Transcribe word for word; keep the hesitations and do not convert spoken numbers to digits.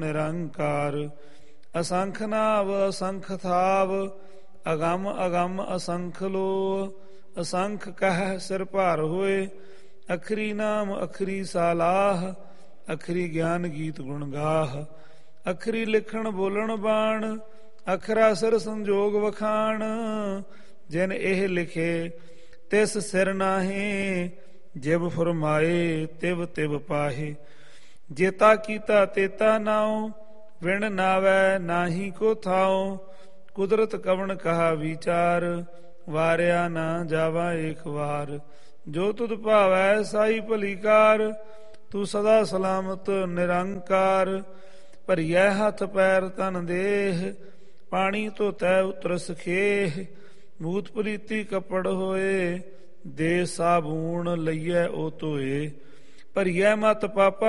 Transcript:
ਨਿਰੰਕਾਰ। ਅਸੰਖ ਨਾਵ ਅਸੰਖ ਥਾਵ, ਅਗੰਮ ਅਗੰਮ ਅਸੰਖ ਲੋ। ਅਸੰਖ ਕਹਿ ਸਿਰ ਭਾਰ ਹੋਏ, ਅਖਰੀ ਨਾਮ ਅਖਰੀ ਸਾਲਾਹ। ਅਖਰੀ ਗਿਆਨ ਗੀਤ ਗੁਣ ਗਾਹ, ਅਖਰੀ ਲਿਖਣ ਬੋਲਣ ਬਾਣ। ਅਖਰਾ ਸਿਰ ਸੰਜੋਗ ਵਖਾਣ, ਜਿਨ ਇਹ ਲਿਖੇ ਤਿਸ ਸਿਰ ਨਾਹੀ। ਜਿਵ ਫਰਮਾਏ ਤਿਵ ਤਿਵ ਪਾਹੇ, ਜੇਤਾ ਕੀਤਾ ਤੇਤਾ ਨਾਉ। ਵਿਣ ਨਾਵੈ ਨਾਹੀ ਕੋ ਥਾਉ, ਕੁਦਰਤ ਕਵਣ ਕਹਾ ਵਿਚਾਰ। ਵਾਰਿਆ ਨਾ ਜਾਵਾ ਏਕ ਵਾਰ, ਜੋ ਤੁਧ ਭਾਵੈ ਸਾਈ ਭਲੀ ਕਾਰ। ਤੂੰ ਸਦਾ ਸਲਾਮਤ ਨਿਰੰਕਾਰ, ਭਰੀਐ ਹੱਥ ਪੈਰ ਤਨ ਦੇਹ। ਪਾਣੀ ਧੋਤੈ ਉਤਰਸ ਖੇਹ, ਮੂਤ ਪਲੀਤੀ ਕੱਪੜ ਹੋਏ। ਦੇ ਸਾਬੂਣ ਲਈਐ ਉਹ ਧੋਏ, ਭਰੀਐ ਮਤ ਪਾਪਾ